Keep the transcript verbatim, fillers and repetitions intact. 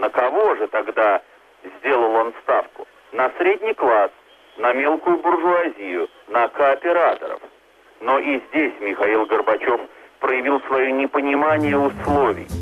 На кого же тогда сделал он ставку? На средний класс, на мелкую буржуазию, на кооператоров. Но и здесь Михаил Горбачев проявил свое непонимание условий.